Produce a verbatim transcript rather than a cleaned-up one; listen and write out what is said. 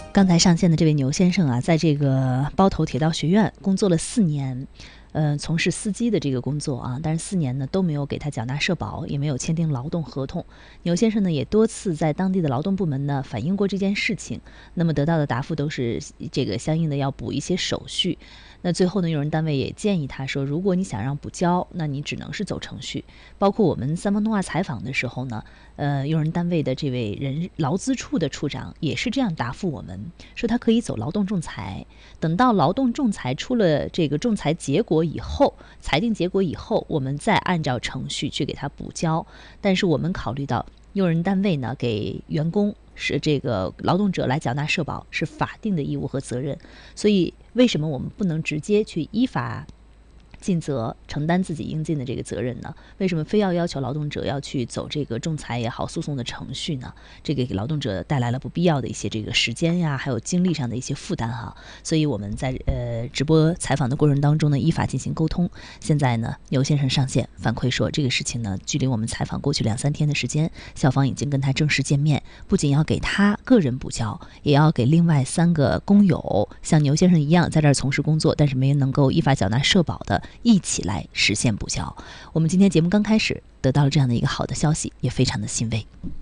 刚才上线的这位牛先生啊，在这个包头铁道学院工作了四年，呃，从事司机的这个工作啊，但是四年呢都没有给他缴纳社保，也没有签订劳动合同。牛先生呢也多次在当地的劳动部门呢反映过这件事情，那么得到的答复都是这个相应的要补一些手续。那最后呢，用人单位也建议他说，如果你想让补交，那你只能是走程序。包括我们三方通话采访的时候呢，呃，用人单位的这位人劳资处的处长也是这样答复我们，说他可以走劳动仲裁，等到劳动仲裁出了这个仲裁结果以后，裁定结果以后，我们再按照程序去给他补交。但是我们考虑到用人单位呢给员工是这个劳动者来缴纳社保是法定的义务和责任，所以为什么我们不能直接去依法尽责，承担自己应尽的这个责任呢？为什么非要要求劳动者要去走这个仲裁也好、诉讼的程序呢？这个给劳动者带来了不必要的一些这个时间呀，还有精力上的一些负担哈。所以我们在呃直播采访的过程当中呢，依法进行沟通。现在呢，牛先生上线反馈说，这个事情呢，距离我们采访过去两三天的时间，校方已经跟他正式见面，不仅要给他个人补交，也要给另外三个工友，像牛先生一样在这儿从事工作，但是没能够依法缴纳社保的，一起来实现补交。我们今天节目刚开始得到了这样的一个好的消息，也非常的欣慰。